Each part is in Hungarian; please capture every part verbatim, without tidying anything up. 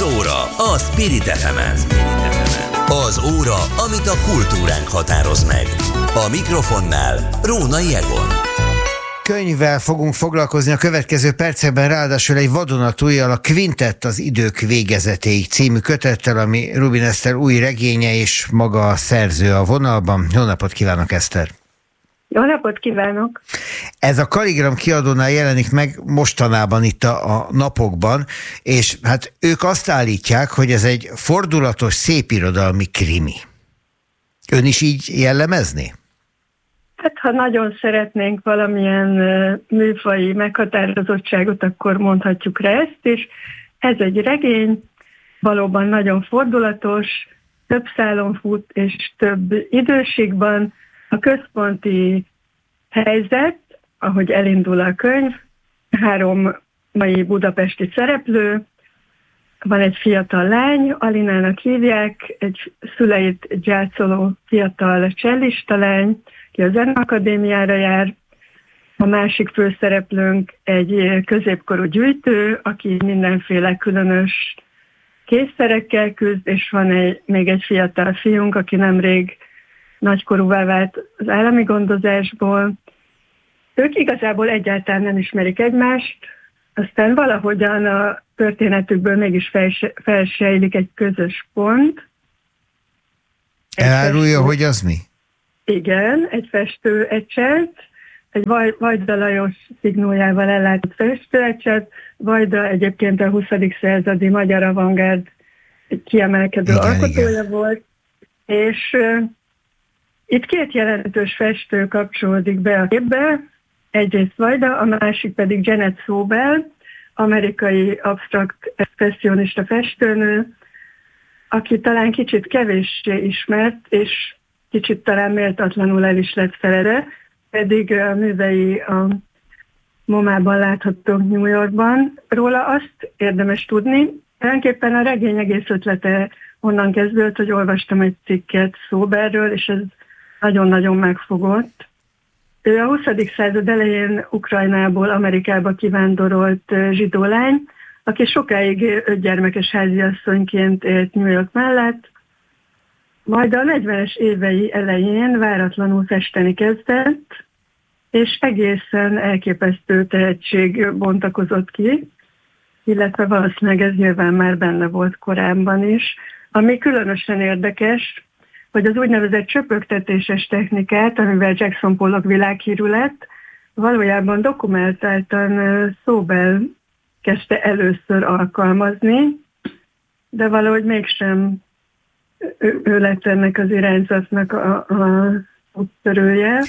Kultúra a Spirit ef emen. Az óra, amit a kultúránk határoz meg. A mikrofonnál Rónai Egon. Könyvvel fogunk foglalkozni a következő percekben, ráadásul egy vadonatújjal, a Quintett az idők végezetéig című kötettel, ami Rubin Eszter új regénye, és maga a szerző a vonalban. Jó napot kívánok, Eszter! Jó napot kívánok! Ez a Kaligram kiadónál jelenik meg mostanában itt a, a napokban, és hát ők azt állítják, hogy ez egy fordulatos, szépirodalmi krimi. Ön is így jellemezni? Hát, ha nagyon szeretnénk valamilyen műfaji meghatározottságot, akkor mondhatjuk rá ezt, és ez egy regény, valóban nagyon fordulatos, több szálon fut, és több időségben. A központi helyzet, ahogy elindul a könyv, három mai budapesti szereplő, van egy fiatal lány, Alinának hívják, egy szüleit gyászoló fiatal csellista lány, ki a Zeneakadémiára jár. A másik főszereplőnk egy középkorú gyűjtő, aki mindenféle különös készszerekkel küzd, és van egy, még egy fiatal fiunk, aki nemrég nagykorúvá vált az állami gondozásból. Ők igazából egyáltalán nem ismerik egymást, aztán valahogyan a történetükből mégis felsejlik egy közös pont. Elárulja, festő... hogy az mi? Igen, egy festőecset, egy Vaj, Vajda Lajos szignójával ellátott festőecset. Vajda egyébként a huszadik századi magyar avantgárd kiemelkedő igen, alkotója igen. volt, és uh, itt két jelentős festő kapcsolódik be a képbe, egyrészt Vajda, a másik pedig Janet Sobel, amerikai absztrakt expresszionista festőnő, aki talán kicsit kevéssé ismert, és kicsit talán méltatlanul el is lett felede, pedig a művei a MoMA-ban láthatók New Yorkban. Róla azt érdemes tudni, tulajdonképpen a regény egész ötlete onnan kezdődött, hogy olvastam egy cikket Sobelről, és ez nagyon-nagyon megfogott. Ő a huszadik század elején Ukrajnából Amerikába kivándorolt zsidó lány, aki sokáig ötgyermekes háziasszonyként élt New York mellett, majd a negyvenes évei elején váratlanul festeni kezdett, és egészen elképesztő tehetség bontakozott ki, illetve valószínűleg ez nyilván már benne volt korábban is. Ami különösen érdekes, hogy az úgynevezett csöpögtetéses technikát, amivel Jackson Pollock világhírű lett, valójában dokumentáltan Sobel kezdte először alkalmazni, de valahogy mégsem ő, ő lett ennek az irányzatnak a, a úttörője.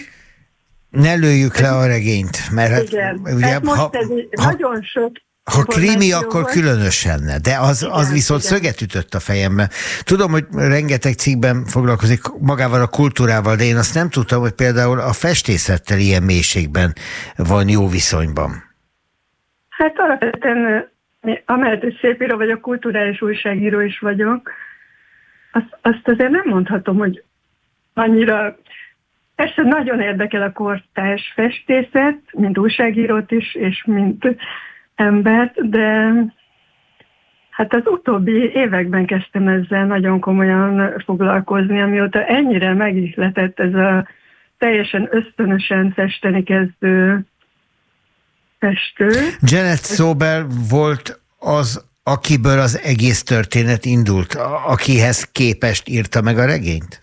Ne lőjük le a regényt, mert hát, igen, ugye, hát most ha, ez ha, nagyon sok Ha krimi, akkor különösen ne, de az, igen, az viszont igen. szöget ütött a fejembe. Tudom, hogy rengeteg cikkben foglalkozik magával a kultúrával, de én azt nem tudtam, hogy például a festészettel ilyen mélységben van jó viszonyban. Hát alapvetően, amellett, hogy szépíró vagyok, kulturális újságíró is vagyok, azt, azt azért nem mondhatom, hogy annyira... Persze nagyon érdekel a kortárs festészet, mint újságírót is, és mint embert, de hát az utóbbi években kezdtem ezzel nagyon komolyan foglalkozni, amióta ennyire megihletett ez a teljesen ösztönösen festeni kezdő festő. Janet Sobel volt az, akiből az egész történet indult, akihez képest írta meg a regényt?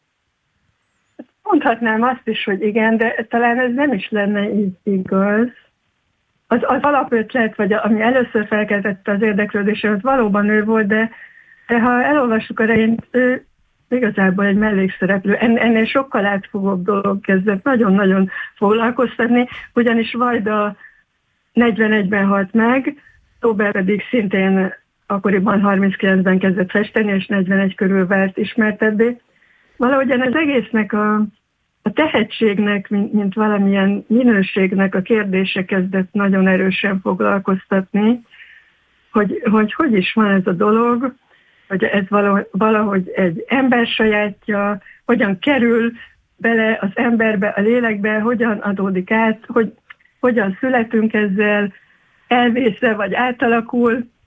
Mondhatnám azt is, hogy igen, de talán ez nem is lenne így igaz. Az, az alapötlet, vagy ami először felkeltette az érdeklődésemet, valóban ő volt, de, de ha elolvassuk a regényt, ő igazából egy mellékszereplő. En, ennél sokkal átfogóbb dolog kezdett nagyon-nagyon foglalkoztatni, ugyanis Vajda negyvenegyben halt meg, Sobel pedig szintén akkoriban harminckilencben kezdett festeni, és negyvenegy körül vált ismertebbé. Valahogyan az egésznek a, a tehetségnek, mint, mint valamilyen minőségnek a kérdése kezdett nagyon erősen foglalkoztatni, hogy hogy, hogy is van ez a dolog, hogy ez valahogy egy ember sajátja, hogyan kerül bele az emberbe, a lélekbe, hogyan adódik át, hogy hogyan születünk ezzel, elvészve vagy átalakul,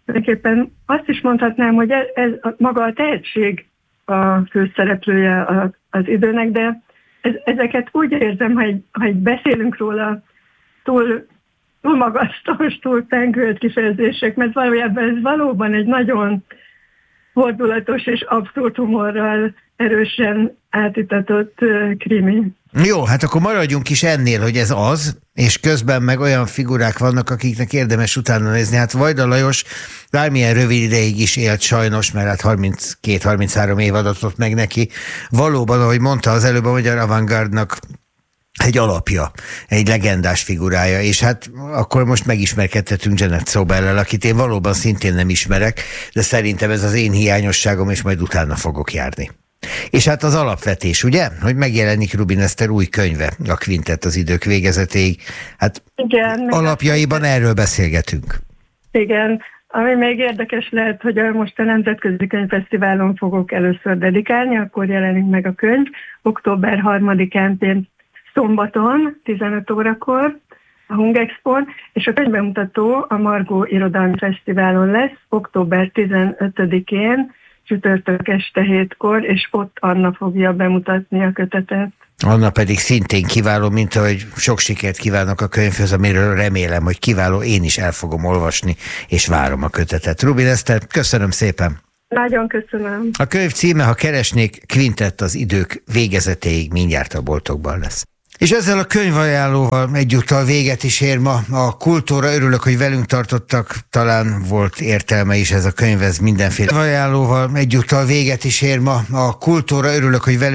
tulajdonképpen azt is mondhatnám, hogy ez, ez maga a tehetség a főszereplője az időnek, de ez, ezeket úgy érzem, hogy, hogy beszélünk róla túl, túl magasztos, túl pengőlt kifejezések, mert valójában ez valóban egy nagyon fordulatos és abszurd humorral erősen átitatott krimi. Jó, hát akkor maradjunk is ennél, hogy ez az, és közben meg olyan figurák vannak, akiknek érdemes utána nézni. Hát Vajda Lajos bármilyen rövid ideig is élt sajnos, mert hát harminckét-harminchárom év adatott meg neki. Valóban, ahogy mondta az előbb, a magyar avantgárdnak egy alapja, egy legendás figurája, és hát akkor most megismerkedhetünk Janet Sobellel, akit én valóban szintén nem ismerek, de szerintem ez az én hiányosságom, és majd utána fogok járni. És hát az alapvetés, ugye? Hogy megjelenik Rubin Eszter új könyve, a Kvintett az idők végezetéig. Hát igen, alapjaiban erről beszélgetünk. Igen, ami még érdekes lehet, hogy most a Nemzetközi Könyvfesztiválon fogok először dedikálni, akkor jelenik meg a könyv, október harmadikán szombaton, tizenöt órakor a Hungexpon, és a könyvbemutató a Margó Irodalmi Fesztiválon lesz, október tizenötödikén, csütörtök este hétkor, és ott Anna fogja bemutatni a kötetet. Anna pedig szintén kiváló, mint ahogy sok sikert kívánok a könyvhöz, amiről remélem, hogy kiváló, én is el fogom olvasni, és várom a kötetet. Rubin Eszter, köszönöm szépen! Nagyon köszönöm! A könyv címe, ha keresnék, Kvintett az idők végezetéig, mindjárt a boltokban lesz. És ezzel a könyvajánlóval egyúttal véget is ér ma a Kultúra. Örülök, hogy velünk tartottak, talán volt értelme is ez a könyv, ez mindenféle ajánlóval egyúttal véget is ér ma a Kultúra. Örülök, hogy velünk